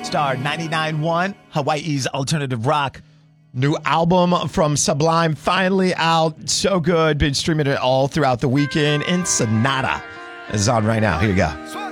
Star 99.1, Hawaii's alternative rock. New album from Sublime finally out. So good. Been streaming it all throughout the weekend. Ensenada is on right now. Here you go.